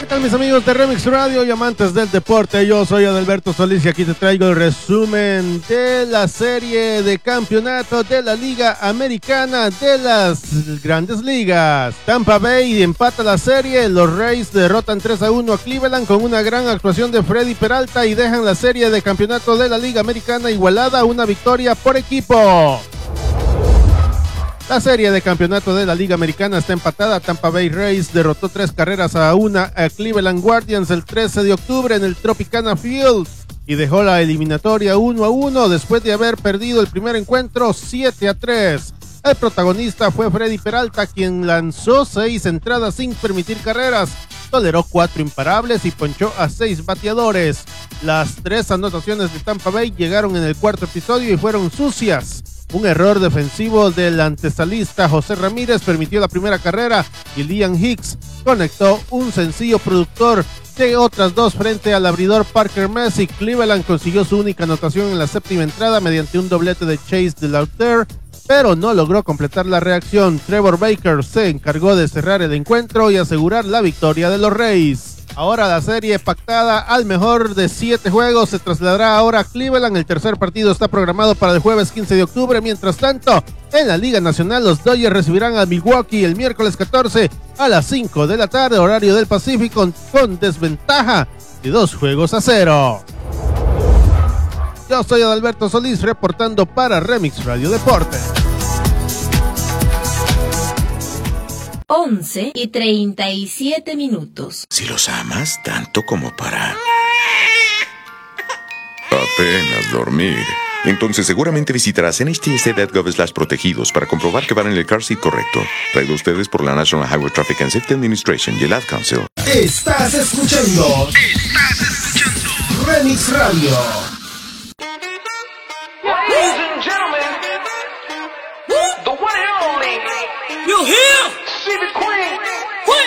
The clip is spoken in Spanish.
tal, mis amigos de Remix Radio y amantes del deporte? Yo soy Adalberto Solís y aquí te traigo el resumen de la serie de campeonato de la Liga Americana de las Grandes Ligas. Tampa Bay empata la serie, los Rays derrotan 3-1 a Cleveland con una gran actuación de Freddy Peralta y dejan la serie de campeonato de la Liga Americana igualada a una victoria por equipo. La serie de campeonato de la Liga Americana está empatada. Tampa Bay Rays derrotó 3-1 a Cleveland Guardians el 13 de octubre en el Tropicana Field y dejó la eliminatoria 1-1 después de haber perdido el primer encuentro 7-3. El protagonista fue Freddy Peralta, quien lanzó 6 entradas sin permitir carreras, toleró 4 imparables y ponchó a 6 bateadores. Las 3 anotaciones de Tampa Bay llegaron en el cuarto episodio y fueron sucias. Un error defensivo del antesalista José Ramírez permitió la primera carrera y Liam Hicks conectó un sencillo productor de otras 2 frente al abridor Parker Messi. Cleveland consiguió su única anotación en la séptima entrada mediante un doblete de Chase DeLauter, pero no logró completar la reacción. Trevor Baker se encargó de cerrar el encuentro y asegurar la victoria de los Rays. Ahora la serie pactada al mejor de 7 juegos se trasladará ahora a Cleveland. El tercer partido está programado para el jueves 15 de octubre. Mientras tanto, en la Liga Nacional, los Dodgers recibirán a Milwaukee el miércoles 14 a las 5 de la tarde, horario del Pacífico, con desventaja de 2-0. Yo soy Adalberto Solís, reportando para Remix Radio Deportes. 11:37. Si los amas tanto como para apenas dormir, entonces seguramente visitarás nhtsa.gov/protegidos para comprobar que van en el car seat correcto. Traído a ustedes por la National Highway Traffic and Safety Administration y el Ad Council. Estás escuchando Remix Radio. Ladies and gentlemen, the one and only, you here?